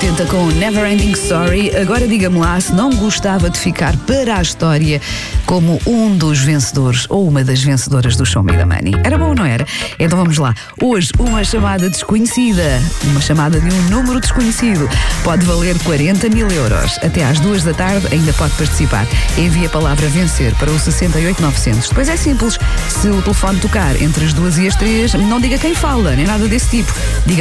80 com Never Ending Story. Agora diga-me lá se não gostava de ficar para a história como um dos vencedores ou uma das vencedoras do Show Me the Money. Era bom ou não era? Então vamos lá. Hoje uma chamada desconhecida, uma chamada de um número desconhecido. Pode valer 40 mil euros. Até às 2 da tarde ainda pode participar. Envie a palavra vencer para o 68900. Depois é simples. Se o telefone tocar entre as 2 e as 3, não diga quem fala, nem nada desse tipo. Diga